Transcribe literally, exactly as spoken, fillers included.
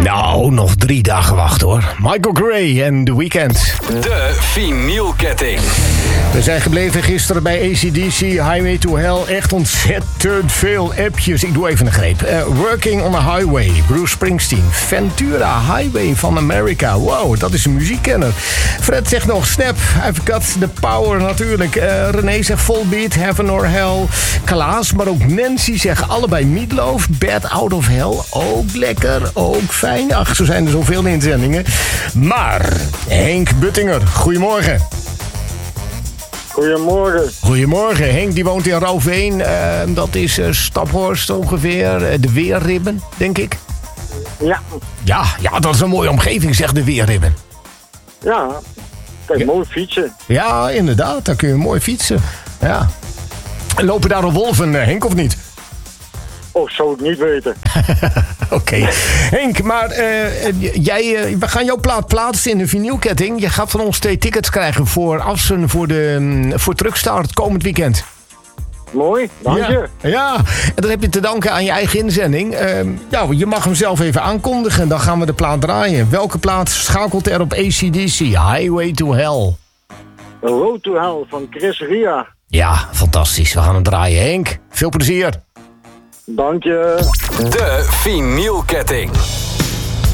Nou, nog drie dagen wachten hoor. Michael Gray en The Weeknd. De vinylketting. We zijn gebleven gisteren bij A C D C, Highway to Hell. Echt ontzettend veel appjes. Ik doe even een greep. Uh, Working on a Highway, Bruce Springsteen. Ventura, Highway van America. Wow, dat is een muziekkenner. Fred zegt nog Snap, I've got the power natuurlijk. Uh, René zegt Volbeat, Heaven or Hell. Klaas, maar ook Nancy zeggen allebei Meatloaf. Bad Out of Hell, ook lekker, ook fijn. Ach, zo zijn er zoveel inzendingen. Maar Henk Buttinger, goedemorgen. Goedemorgen. Goedemorgen. Henk die woont in Rauwveen. Uh, dat is uh, Staphorst ongeveer. Uh, de Weerribben, denk ik. Ja. Ja, ja, dat is een mooie omgeving, zegt de Weerribben. Ja. Kijk, Ja. mooi fietsen. Ja, inderdaad. Daar kun je mooi fietsen. Ja. Lopen daar al wolven, uh, Henk, of niet? Oh, zou ik niet weten. Oké. Okay. Henk, maar uh, jij, uh, we gaan jouw plaat plaatsen in de vinylketting. Je gaat van ons twee tickets krijgen voor Assen voor de um, voor Truckstart komend weekend. Mooi, dank je. Ja, ja, en dat heb je te danken aan je eigen inzending. Uh, ja, je mag hem zelf even aankondigen. Dan gaan we de plaat draaien. Welke plaat schakelt er op A C D C? Highway to Hell. Road to Hell van Chris Ria. Ja, fantastisch. We gaan hem draaien, Henk. Veel plezier. Dank je. De vinylketting.